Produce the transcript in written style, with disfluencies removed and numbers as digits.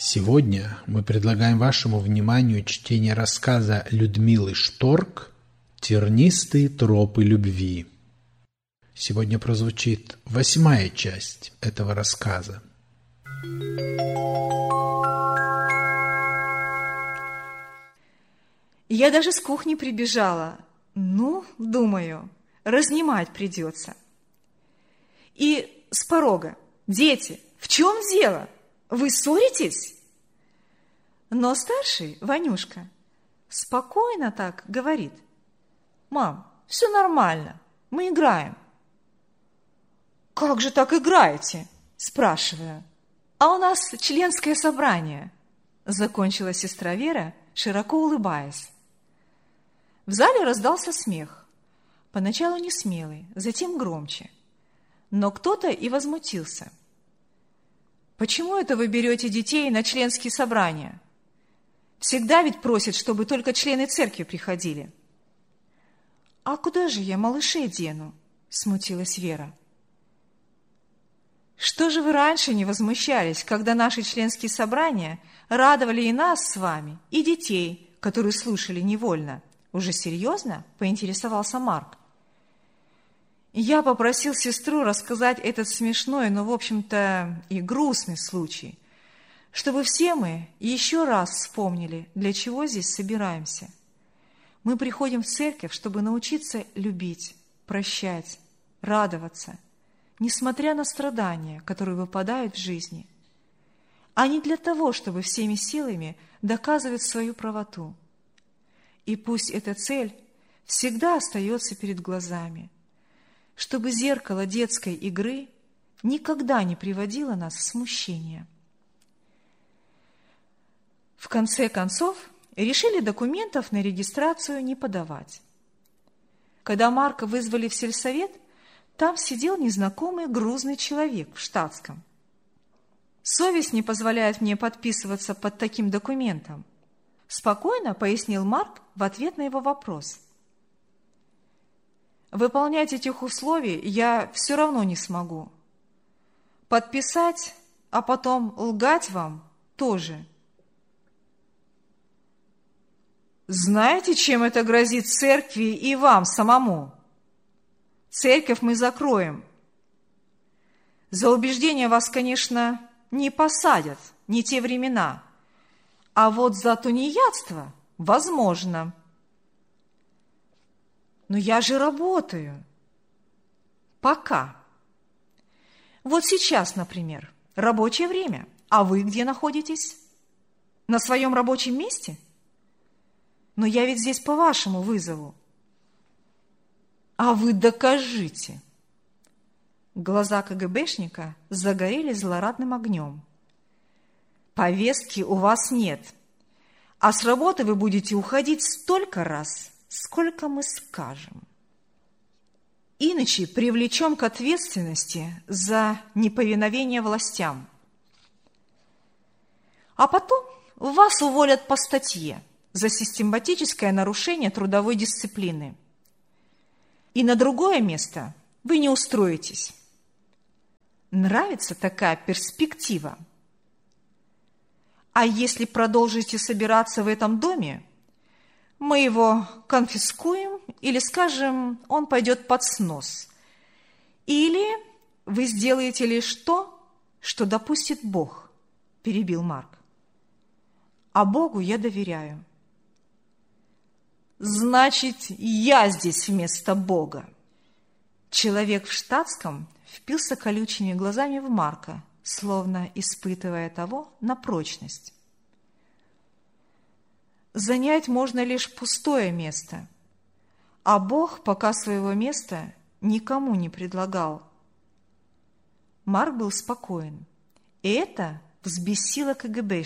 Сегодня мы предлагаем вашему вниманию чтение рассказа Людмилы Шторк «Тернистые тропы любви». Сегодня прозвучит 8-я часть этого рассказа. Я даже с кухни прибежала. Думаю, разнимать придется. И с порога: «Дети, в чем дело? Вы ссоритесь?» Но старший, Ванюшка, спокойно так говорит: «Мам, все нормально, мы играем». «Как же так играете?» – спрашиваю. «А у нас членское собрание», – закончила сестра Вера, широко улыбаясь. В зале раздался смех. Поначалу не смелый, затем громче. Но кто-то и возмутился. «Почему это вы берете детей на членские собрания? Всегда ведь просят, чтобы только члены церкви приходили». «А куда же я малышей дену?» – смутилась Вера. «Что же вы раньше не возмущались, когда наши членские собрания радовали и нас с вами, и детей, которые слушали невольно?» Уже серьезно поинтересовался Марк. Я попросил сестру рассказать этот смешной, но, в общем-то, и грустный случай, чтобы все мы еще раз вспомнили, для чего здесь собираемся. Мы приходим в церковь, чтобы научиться любить, прощать, радоваться, несмотря на страдания, которые выпадают в жизни, а не для того, чтобы всеми силами доказывать свою правоту. И пусть эта цель всегда остается перед глазами, чтобы зеркало детской игры никогда не приводило нас в смущение. В конце концов, решили документов на регистрацию не подавать. Когда Марка вызвали в сельсовет, там сидел незнакомый грузный человек в штатском. «Совесть не позволяет мне подписываться под таким документом», спокойно пояснил Марк в ответ на его вопрос. «Выполнять этих условий я все равно не смогу. Подписать, а потом лгать вам тоже». «Знаете, чем это грозит церкви и вам самому? Церковь мы закроем. За убеждение вас, конечно, не посадят, не те времена. А вот за тунеядство возможно». «Но я же работаю». «Пока. Вот сейчас, например, рабочее время. А вы где находитесь? На своем рабочем месте? Но я ведь здесь по вашему вызову». «А вы докажите». Глаза КГБшника загорелись злорадным огнем. «Повестки у вас нет, а с работы вы будете уходить столько раз, сколько мы скажем. Иначе привлечем к ответственности за неповиновение властям. А потом вас уволят по статье за систематическое нарушение трудовой дисциплины. И на другое место вы не устроитесь». Нравится такая перспектива? А если продолжите собираться в этом доме, мы его конфискуем или, скажем, он пойдет под снос. Или вы сделаете лишь то, что допустит Бог, перебил Марк. А Богу я доверяю. Значит, я здесь вместо Бога. Человек в штатском впился колючими глазами в Марка, словно испытывая того на прочность. Занять можно лишь пустое место, а Бог пока своего места никому не предлагал. Марк был спокоен, и это взбесило КГБ.